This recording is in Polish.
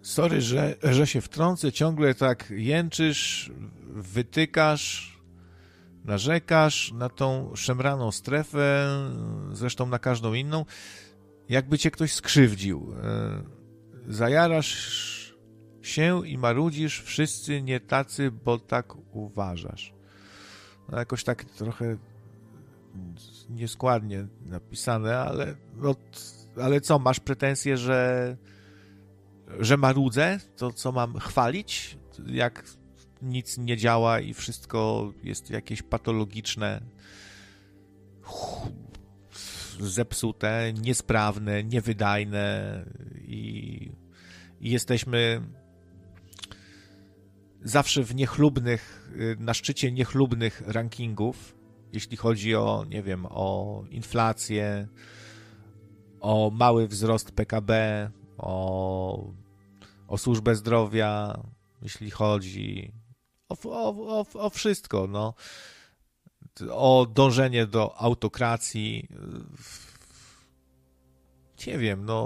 Sorry, że się wtrącę, ciągle tak jęczysz, wytykasz, narzekasz na tą szemraną strefę, zresztą na każdą inną, jakby cię ktoś skrzywdził. Zajarasz się i marudzisz, wszyscy nie tacy, bo tak uważasz. No jakoś tak trochę nieskładnie napisane, ale co, masz pretensje, że marudzę? To co, mam chwalić? Jak nic nie działa i wszystko jest jakieś patologiczne, zepsute, niesprawne, niewydajne i jesteśmy zawsze na szczycie niechlubnych rankingów, jeśli chodzi o, nie wiem, o inflację, o mały wzrost PKB, o służbę zdrowia, jeśli chodzi o wszystko, no, o dążenie do autokracji. Nie wiem, no,